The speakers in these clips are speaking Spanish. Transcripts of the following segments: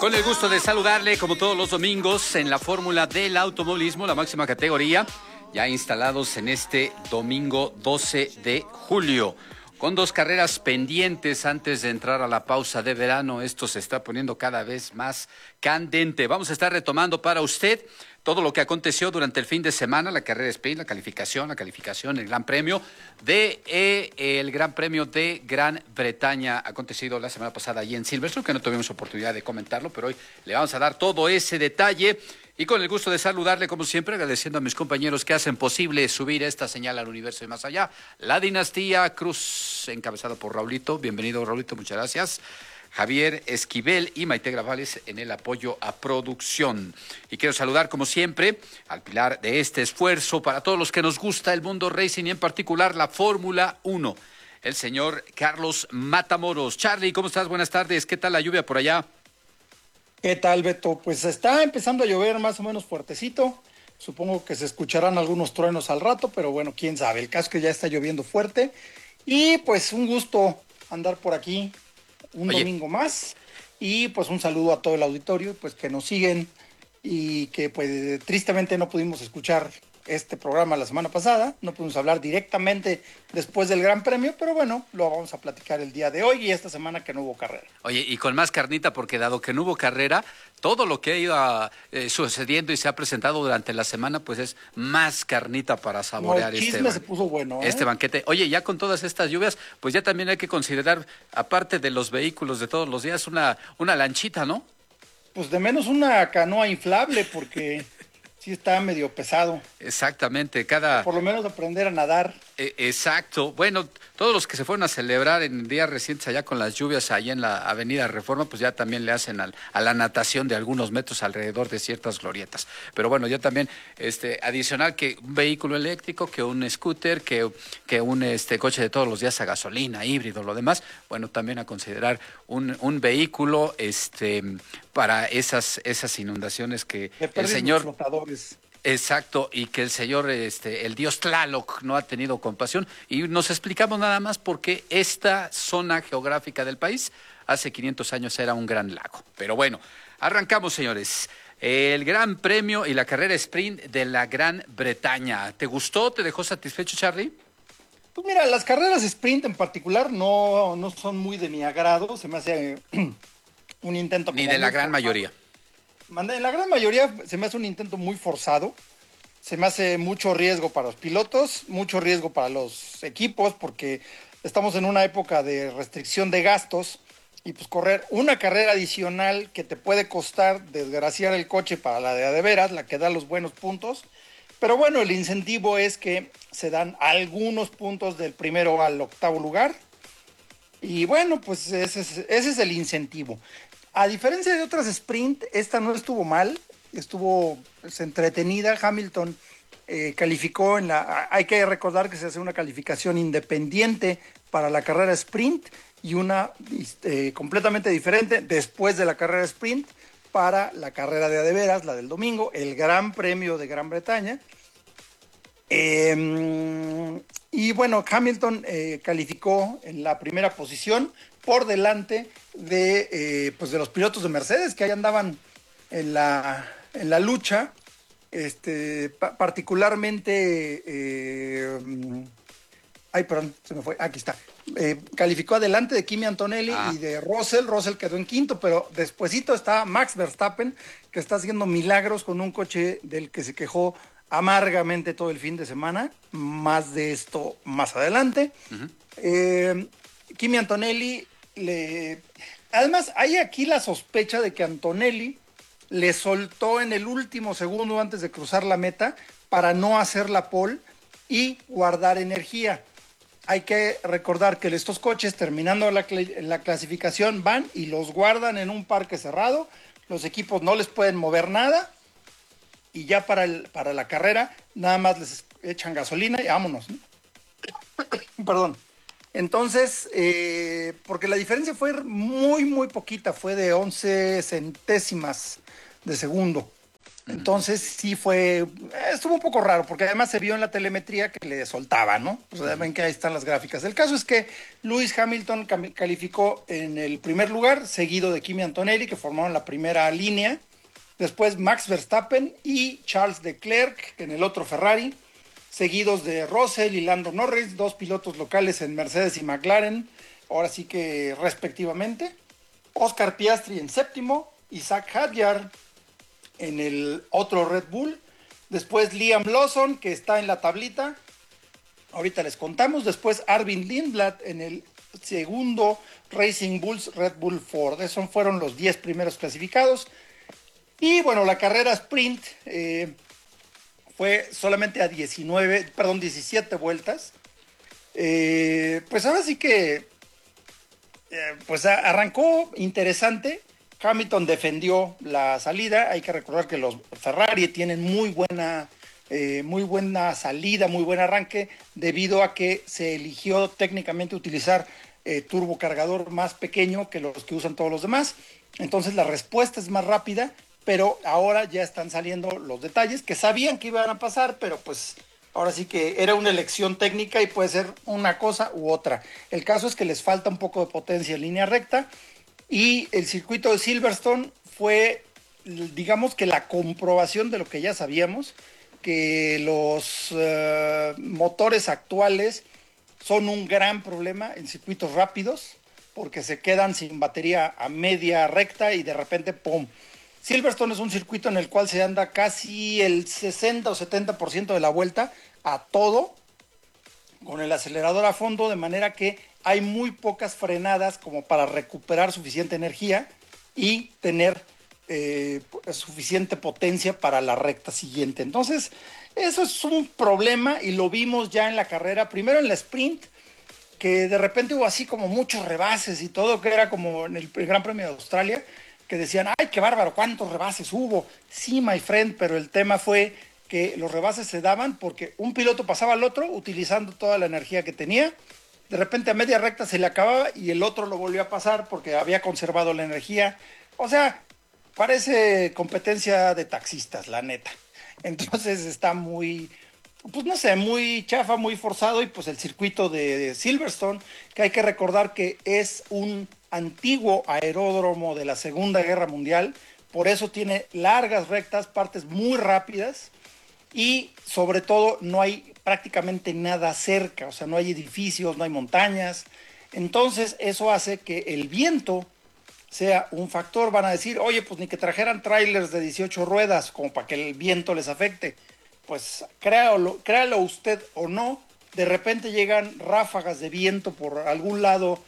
Con el gusto de saludarle, como todos los domingos, en la Fórmula del Automovilismo, la máxima categoría, ya instalados en este domingo 12 de julio. Con dos carreras pendientes antes de entrar a la pausa de verano, esto se está poniendo cada vez más candente. Vamos a estar retomando para usted todo lo que aconteció durante el fin de semana, la carrera sprint, la calificación, el Gran Premio el Gran Premio de Gran Bretaña, acontecido la semana pasada allí en Silverstone, que no tuvimos oportunidad de comentarlo, pero hoy le vamos a dar todo ese detalle. Y con el gusto de saludarle, como siempre, agradeciendo a mis compañeros que hacen posible subir esta señal al universo y más allá. La Dinastía Cruz, encabezada por Raulito. Bienvenido, Raulito, muchas gracias. Javier Esquivel y Maite Gravales en el apoyo a producción. Y quiero saludar, como siempre, al pilar de este esfuerzo para todos los que nos gusta el mundo racing y en particular la Fórmula 1, el señor Carlos Matamoros. Charlie, ¿cómo estás? Buenas tardes. ¿Qué tal la lluvia por allá? ¿Qué tal, Beto? Pues está empezando a llover más o menos fuertecito. Supongo que se escucharán algunos truenos al rato, pero bueno, quién sabe. El caso es que ya está lloviendo fuerte. Y pues un gusto andar por aquí domingo más. Y pues un saludo a todo el auditorio, pues que nos siguen y que pues tristemente no pudimos escuchar este programa la semana pasada. No pudimos hablar directamente después del Gran Premio, pero bueno, lo vamos a platicar el día de hoy y esta semana que no hubo carrera. Oye, y con más carnita, porque dado que no hubo carrera, todo lo que ha ido sucediendo y se ha presentado durante la semana, pues es más carnita para saborear el chisme se puso bueno, este banquete. Oye, ya con todas estas lluvias, pues ya también hay que considerar, aparte de los vehículos de todos los días, una lanchita, ¿no? Pues de menos una canoa inflable, porque sí está medio pesado. Exactamente, por lo menos aprender a nadar. Exacto. Bueno, todos los que se fueron a celebrar en días recientes allá con las lluvias allá en la Avenida Reforma, pues ya también le hacen a la natación de algunos metros alrededor de ciertas glorietas. Pero bueno, ya también adicional que un vehículo eléctrico, que un scooter, que un coche de todos los días a gasolina, híbrido, lo demás, bueno, también a considerar un vehículo para esas inundaciones que el señor flotadores. Exacto, y que el señor, el dios Tlaloc no ha tenido compasión. Y nos explicamos nada más por qué esta zona geográfica del país hace 500 años era un gran lago. Pero bueno, arrancamos, señores. El Gran Premio y la carrera sprint de la Gran Bretaña. ¿Te gustó? ¿Te dejó satisfecho, Charlie? Pues mira, las carreras sprint en particular no son muy de mi agrado. Se me hace un intento... Ni de la gran mayoría. En la gran mayoría se me hace un intento muy forzado, se me hace mucho riesgo para los pilotos, mucho riesgo para los equipos, porque estamos en una época de restricción de gastos y pues correr una carrera adicional que te puede costar desgraciar el coche para la de veras, la que da los buenos puntos. Pero bueno, el incentivo es que se dan algunos puntos del primero al octavo lugar y bueno, pues ese es el incentivo. A diferencia de otras sprint, esta no estuvo mal, estuvo entretenida. Hamilton calificó hay que recordar que se hace una calificación independiente para la carrera sprint y una completamente diferente después de la carrera sprint para la carrera de adeveras, la del domingo, el Gran Premio de Gran Bretaña. Y bueno, Hamilton calificó en la primera posición por delante de los pilotos de Mercedes que ahí andaban en la lucha, particularmente perdón, se me fue, aquí está. Calificó adelante de Kimi Antonelli y de Russell quedó en quinto, pero despuesito está Max Verstappen, que está haciendo milagros con un coche del que se quejó amargamente todo el fin de semana. Más de esto más adelante. Kimi Antonelli además hay aquí la sospecha de que Antonelli le soltó en el último segundo antes de cruzar la meta para no hacer la pole y guardar energía. Hay que recordar que estos coches, terminando la clasificación, van y los guardan en un parque cerrado. Los equipos no les pueden mover nada y ya para la carrera nada más les echan gasolina y vámonos, ¿no? Perdón. Entonces, porque la diferencia fue muy, muy poquita, fue de 11 centésimas de segundo. Entonces sí estuvo un poco raro, porque además se vio en la telemetría que le soltaba, ¿no? Pues ven que ahí están las gráficas. El caso es que Lewis Hamilton calificó en el primer lugar, seguido de Kimi Antonelli, que formaron la primera línea. Después Max Verstappen y Charles Leclerc en el otro Ferrari, seguidos de Russell y Lando Norris, dos pilotos locales en Mercedes y McLaren, ahora sí que respectivamente. Oscar Piastri en séptimo, Isaac Hadjar en el otro Red Bull. Después Liam Lawson, que está en la tablita. Ahorita les contamos. Después Arvin Lindblad en el segundo Racing Bulls Red Bull Ford. Esos fueron los 10 primeros clasificados. Y bueno, la carrera sprint fue solamente a 17 vueltas. Pues ahora sí que pues arrancó interesante. Hamilton defendió la salida. Hay que recordar que los Ferrari tienen muy buena salida, muy buen arranque, debido a que se eligió técnicamente utilizar turbocargador más pequeño que los que usan todos los demás. Entonces la respuesta es más rápida, pero ahora ya están saliendo los detalles que sabían que iban a pasar, pero pues ahora sí que era una elección técnica y puede ser una cosa u otra. El caso es que les falta un poco de potencia en línea recta. Y el circuito de Silverstone fue, digamos que la comprobación de lo que ya sabíamos, que los motores actuales son un gran problema en circuitos rápidos, porque se quedan sin batería a media recta y de repente, ¡pum! Silverstone es un circuito en el cual se anda casi el 60 o 70% de la vuelta a todo, con el acelerador a fondo, de manera que hay muy pocas frenadas como para recuperar suficiente energía y tener suficiente potencia para la recta siguiente. Entonces, eso es un problema y lo vimos ya en la carrera, primero en la sprint, que de repente hubo así como muchos rebases y todo, que era como en el Gran Premio de Australia, que decían, ¡ay, qué bárbaro! ¿Cuántos rebases hubo? Sí, my friend, pero el tema fue que los rebases se daban porque un piloto pasaba al otro utilizando toda la energía que tenía. De repente a media recta se le acababa y el otro lo volvió a pasar porque había conservado la energía. O sea, parece competencia de taxistas, la neta. Entonces está muy, pues no sé, muy chafa, muy forzado. Y pues el circuito de Silverstone, que hay que recordar que es un antiguo aeródromo de la Segunda Guerra Mundial, por eso tiene largas rectas, partes muy rápidas y sobre todo no hay prácticamente nada cerca, o sea, no hay edificios, no hay montañas. Entonces eso hace que el viento sea un factor. Van a decir, oye, pues ni que trajeran trailers de 18 ruedas como para que el viento les afecte. Pues créalo usted o no, de repente llegan ráfagas de viento por algún lado.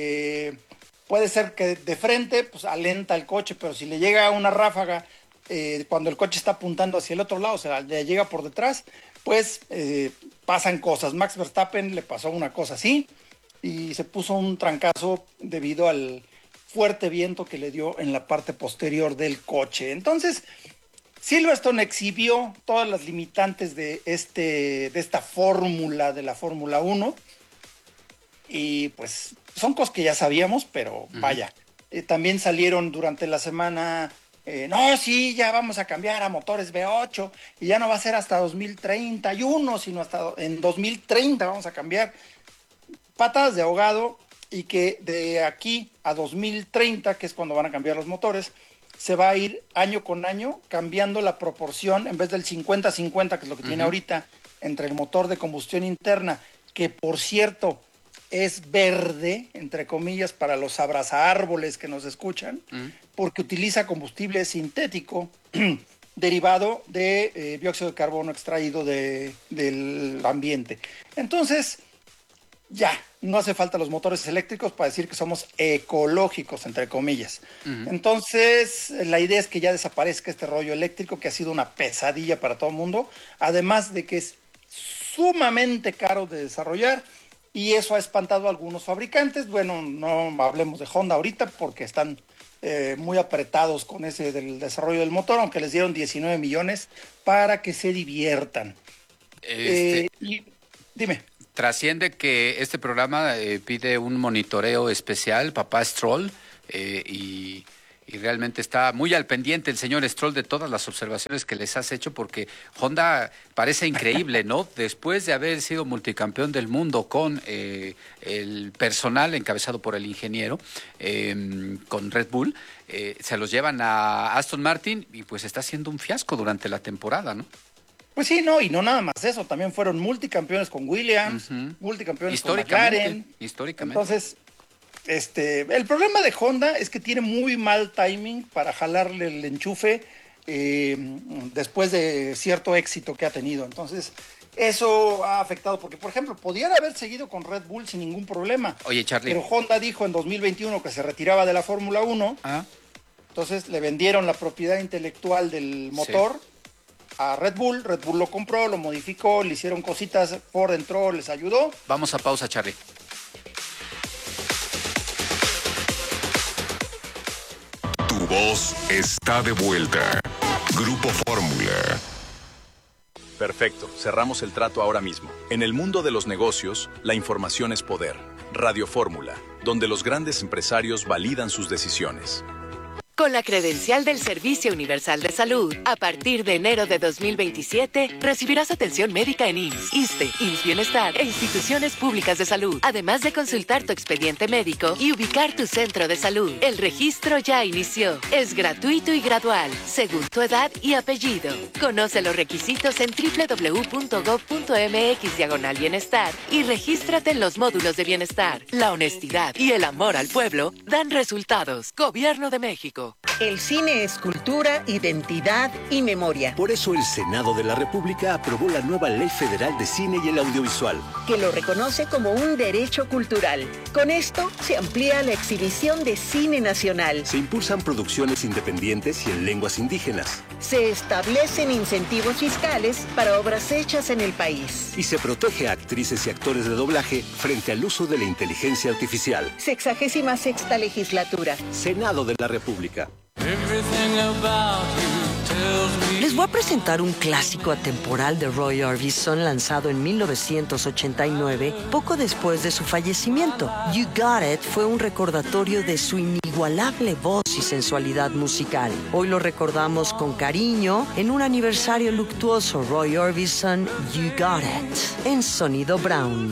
Puede ser que de frente pues alenta el coche, pero si le llega una ráfaga cuando el coche está apuntando hacia el otro lado, o sea, le llega por detrás, pues pasan cosas. Max Verstappen le pasó una cosa así y se puso un trancazo debido al fuerte viento que le dio en la parte posterior del coche. Entonces, Silverstone exhibió todas las limitantes de esta fórmula de la Fórmula 1 y pues son cosas que ya sabíamos, pero vaya, también salieron durante la semana, no, sí, ya vamos a cambiar a motores V8 y ya no va a ser hasta 2031, sino hasta en 2030 vamos a cambiar. Patadas de ahogado, y que de aquí a 2030, que es cuando van a cambiar los motores, se va a ir año con año cambiando la proporción, en vez del 50-50, que es lo que tiene ahorita, entre el motor de combustión interna, que por cierto es verde, entre comillas, para los abrazaárboles que nos escuchan, porque utiliza combustible sintético derivado de dióxido de carbono extraído del ambiente. Entonces, ya, no hace falta los motores eléctricos para decir que somos ecológicos, entre comillas. Entonces, la idea es que ya desaparezca este rollo eléctrico que ha sido una pesadilla para todo el mundo, además de que es sumamente caro de desarrollar y eso ha espantado a algunos fabricantes. Bueno, no hablemos de Honda ahorita porque están muy apretados con ese del desarrollo del motor, aunque les dieron 19 millones para que se diviertan. Y dime. Trasciende que este programa pide un monitoreo especial, Papá Stroll, y Y realmente está muy al pendiente el señor Stroll de todas las observaciones que les has hecho, porque Honda parece increíble, ¿no? Después de haber sido multicampeón del mundo con el personal encabezado por el ingeniero, con Red Bull, se los llevan a Aston Martin y pues está siendo un fiasco durante la temporada, ¿no? Pues sí, no, y no nada más eso, también fueron multicampeones con Williams, multicampeones con McLaren. Históricamente. Entonces, el problema de Honda es que tiene muy mal timing para jalarle el enchufe después de cierto éxito que ha tenido. Entonces, eso ha afectado, porque, por ejemplo, podían haber seguido con Red Bull sin ningún problema. Oye, Charlie. Pero Honda dijo en 2021 que se retiraba de la Fórmula 1. Entonces, le vendieron la propiedad intelectual del motor a Red Bull lo compró, lo modificó, le hicieron cositas, Ford entró, les ayudó. Vamos a pausa, Charlie. Tu voz está de vuelta. Grupo Fórmula. Perfecto, cerramos el trato ahora mismo. En el mundo de los negocios, la información es poder. Radio Fórmula, donde los grandes empresarios validan sus decisiones. Con la credencial del Servicio Universal de Salud, a partir de enero de 2027, recibirás atención médica en IMSS, ISSSTE, IMSS Bienestar e instituciones públicas de salud, además de consultar tu expediente médico y ubicar tu centro de salud. El registro ya inició. Es gratuito y gradual, según tu edad y apellido. Conoce los requisitos en www.gov.mx/bienestar y regístrate en los módulos de bienestar. La honestidad y el amor al pueblo dan resultados. Gobierno de México. El cine es cultura, identidad y memoria. Por eso el Senado de la República aprobó la nueva Ley Federal de Cine y el Audiovisual, que lo reconoce como un derecho cultural. Con esto se amplía la exhibición de cine nacional. Se impulsan producciones independientes y en lenguas indígenas. Se establecen incentivos fiscales para obras hechas en el país. Y se protege a actrices y actores de doblaje frente al uso de la inteligencia artificial. 66ª legislatura. Senado de la República. Les voy a presentar un clásico atemporal de Roy Orbison lanzado en 1989, poco después de su fallecimiento. You Got It fue un recordatorio de su inigualable voz y sensualidad musical. Hoy lo recordamos con cariño en un aniversario luctuoso. Roy Orbison, You Got It, en Sonido Brown.